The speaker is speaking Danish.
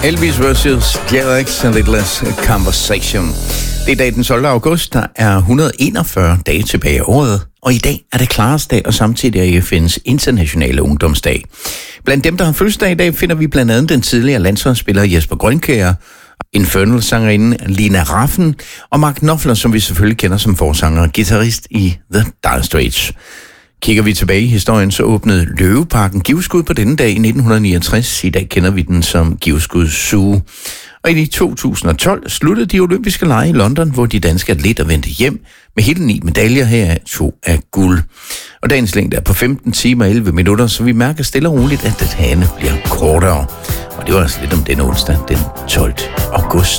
Elvis vs. Jericho, A Little Less Conversation. Det er dag den 12. august, der er 141 dage tilbage af året, og i dag er det Klaresdag, og samtidig er FN's internationale ungdomsdag. Blandt dem, der har fødselsdag i dag, finder vi blandt andet den tidligere landsholdsspiller Jesper Grønkjær, Infernal-sangerinden Lina Raffen og Mark Knopfler, som vi selvfølgelig kender som forsanger og guitarist i The Dire Straits. Kigger vi tilbage i historien, så åbnede Løveparken Givskud på denne dag i 1969. I dag kender vi den som Givskud Zoo. Og i 2012 sluttede de olympiske lege i London, hvor de danske atleter vendte hjem med hele 9 medaljer, heraf 2 af guld. Og dagens længde er på 15 timer og 11 minutter, så vi mærker stille og roligt, at dagene bliver kortere. Og det var altså lidt om den onsdag, den 12. august.